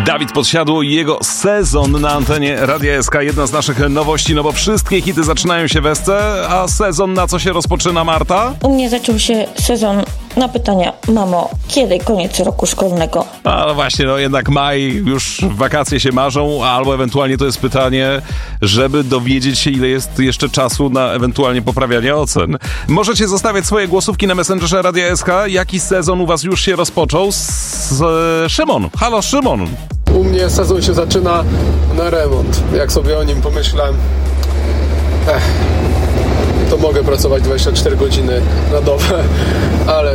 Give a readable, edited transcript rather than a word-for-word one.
Dawid Podsiadło i jego sezon na antenie Radia SK. Jedna z naszych nowości, no bo wszystkie hity zaczynają się w SC, a sezon na co się rozpoczyna, Marta? U mnie zaczął się sezon na pytania: mamo, kiedy koniec roku szkolnego? No właśnie, no jednak maj, już wakacje się marzą, albo ewentualnie to jest pytanie, żeby dowiedzieć się, ile jest jeszcze czasu na ewentualnie poprawianie ocen. Możecie zostawiać swoje głosówki na Messengerze Radia SK. Jaki sezon u was już się rozpoczął? Szymon. Halo, Szymon. U mnie sezon się zaczyna na remont. Jak sobie o nim pomyślę, to mogę pracować 24 godziny na dobę, ale